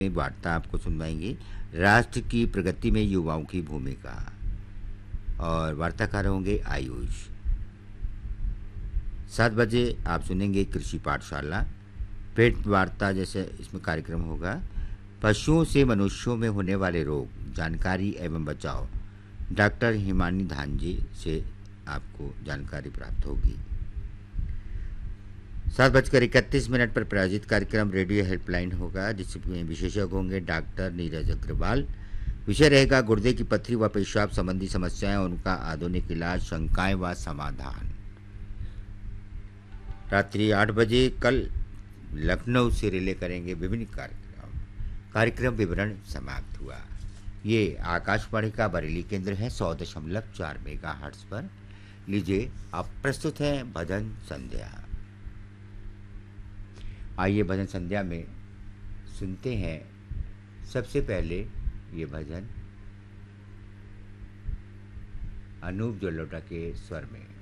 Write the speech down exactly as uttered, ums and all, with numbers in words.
वार्ता आपको सुनवाएंगे राष्ट्र की प्रगति में युवाओं की भूमिका। और वार्ताकार होंगे आयुष। सात बजे आप सुनेंगे कृषि पाठशाला। पेट वार्ता जैसे इसमें कार्यक्रम होगा। पशुओं से मनुष्यों में होने वाले रोग, जानकारी एवं बचाव, डॉक्टर हिमानी धांजी से आपको जानकारी प्राप्त होगी। सात बजकर इकतीस मिनट पर प्रायोजित कार्यक्रम रेडियो हेल्पलाइन होगा, जिसमें विशेषज्ञ होंगे डॉक्टर नीरज अग्रवाल। विषय रहेगा गुर्दे की पथरी व पेशाब संबंधी समस्याएं, उनका आधुनिक इलाज, शंकाएं व समाधान। रात्रि आठ बजे कल लखनऊ से रिले करेंगे विभिन्न कार्यक्रम। कार्यक्रम विवरण समाप्त हुआ। ये आकाशवाणी का बरेली केंद्र है सौ दशमलव चार मेगा हर्ट्ज पर। लीजिए अब प्रस्तुत है भजन संध्या। आइए भजन संध्या में सुनते हैं सबसे पहले ये भजन अनूप जलोटा के स्वर में।